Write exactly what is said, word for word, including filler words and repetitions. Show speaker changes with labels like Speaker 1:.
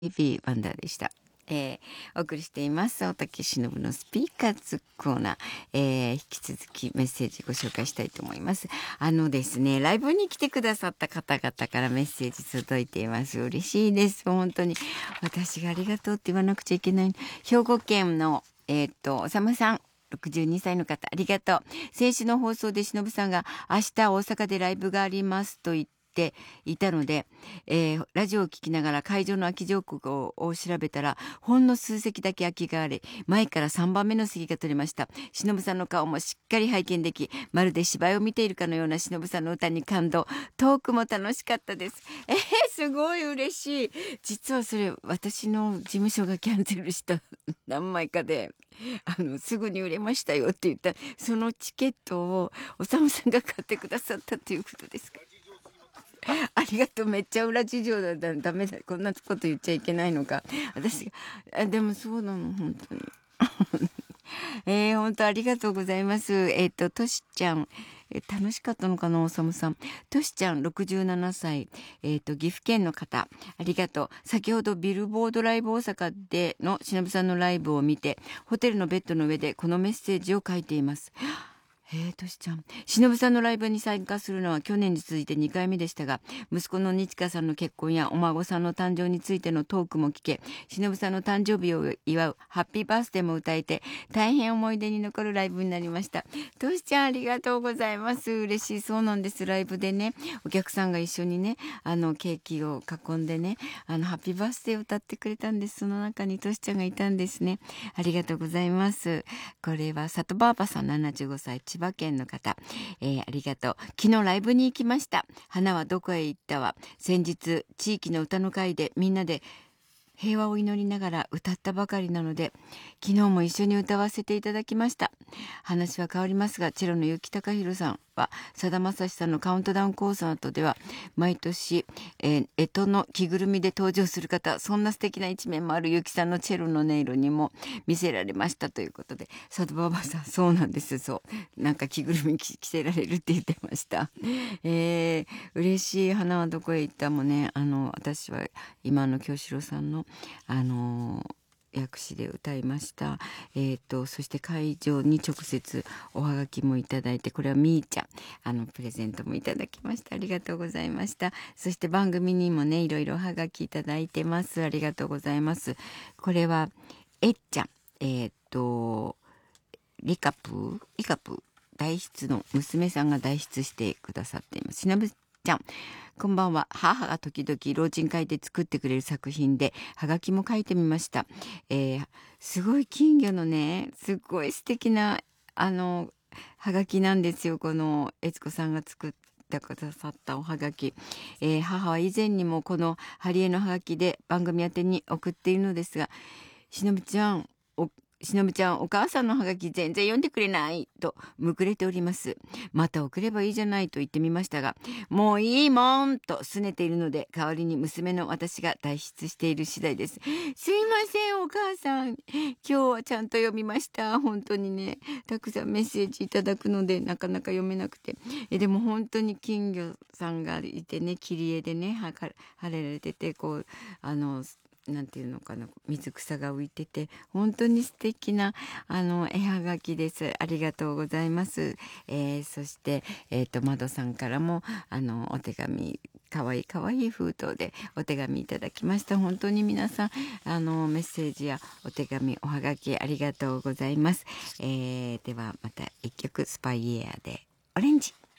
Speaker 1: エビーワンダーでした。えー、お送りしています大竹しのぶのスピーカーズコーナー、えー、引き続きメッセージご紹介したいと思います。あのですね、ライブに来てくださった方々からメッセージ届いています。嬉しいです。本当に私がありがとうって言わなくちゃいけない。兵庫県のえー、っとおさむさん、ろくじゅうにさいの方、ありがとう。先週の放送でしのぶさんが明日大阪でライブがありますと言ってていたので、えー、ラジオを聞きながら会場の空き状況を調べたらほんの数席だけ空きがあり、前からさんばんめの席が取れました。しのぶさんの顔もしっかり拝見でき、まるで芝居を見ているかのようなしのぶさんの歌に感動、トークも楽しかったです。えー、すごい嬉しい。実はそれ私の事務所がキャンセルした何枚かで、あのすぐに売れましたよって言ったそのチケットをおさむさんが買ってくださったということですか。ありがとう。めっちゃ裏事情だ。だダメだ。こんなこと言っちゃいけないのか。私が、あでもそうなの、本当に。えー、本当ありがとうございます。えっ、と、としちゃん、え楽しかったのかな、おさむさん。としちゃん、ろくじゅうななさい。えっ、と、岐阜県の方、ありがとう。先ほどビルボードライブ大阪でのしのぶさんのライブを見て、ホテルのベッドの上でこのメッセージを書いています。えー、としちゃん。しのぶさんのライブに参加するのは去年に続いてにかいめでしたが、息子のにちかさんの結婚やお孫さんの誕生についてのトークも聞け、しのぶさんの誕生日を祝うハッピーバースデーも歌えて、大変思い出に残るライブになりました。としちゃんありがとうございます。嬉しい。そうなんです。ライブでね、お客さんが一緒にね、あの、ケーキを囲んでね、あの、ハッピーバースデーを歌ってくれたんです。その中にとしちゃんがいたんですね。ありがとうございます。これは、里ばあばさんななじゅうごさい、千葉県の方、えー、ありがとう。昨日ライブに行きました。花はどこへ行ったわ。先日地域の歌の会でみんなで平和を祈りながら歌ったばかりなので、昨日も一緒に歌わせていただきました。話は変わりますが、チェロの結城隆弘さんはさだまさしさんのカウントダウンコンサートでは毎年、えー、干支の着ぐるみで登場する方、そんな素敵な一面もある結城さんのチェロの音色にも見せられましたということで、さだばばさん、そうなんです。そうなんか着ぐるみ着せられるって言ってました。えー、嬉しい。花はどこへ行ったもね、あの私は今の京志郎さんのあの訳詞で歌いました。えっ、とそして会場に直接おはがきもいただいて、これはみーちゃん、あのプレゼントもいただきました。ありがとうございました。そして番組にもね、いろいろおはがきいただいてます。ありがとうございます。これはえっちゃん、えっ、とリカプーリカプー代筆の娘さんが代筆してくださっています。しのぶちゃん、こんばんは。母が時々老人会で作ってくれる作品ではがきも書いてみました。えー、すごい金魚のね、すっごい素敵なあのはがきなんですよ。この悦子さんが作ってくださったおはがき、えー、母は以前にもこのハリエのはがきで番組宛てに送っているのですが、しのぶちゃん、おしのぶちゃん、お母さんのハガキ全然読んでくれないとむくれております。また送ればいいじゃないと言ってみましたが、もういいもんと拗ねているので、代わりに娘の私が代筆している次第です。すいません、お母さん。今日はちゃんと読みました。本当にね、たくさんメッセージいただくので、なかなか読めなくて。えでも本当に金魚さんがいてね、切り絵でね、はか貼られてて、こう、あの、なんていうのかな、水草が浮いてて本当に素敵なあの絵はがきです。ありがとうございます。えー、そしてえっ、と窓さんからもあのお手紙、かわいいかわいい封筒でお手紙いただきました。本当に皆さんあのメッセージやお手紙、おはがきありがとうございます。えー、ではまた一曲、スパイエアでオレンジ。